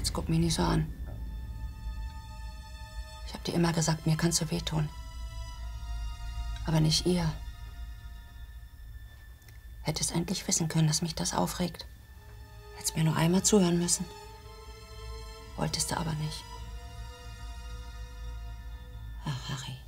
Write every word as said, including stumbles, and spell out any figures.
Jetzt guck mich nicht so an. Ich hab dir immer gesagt, mir kannst du wehtun. Aber nicht ihr. Hättest endlich wissen können, dass mich das aufregt. Hättest mir nur einmal zuhören müssen. Wolltest du aber nicht. Ach, Harry.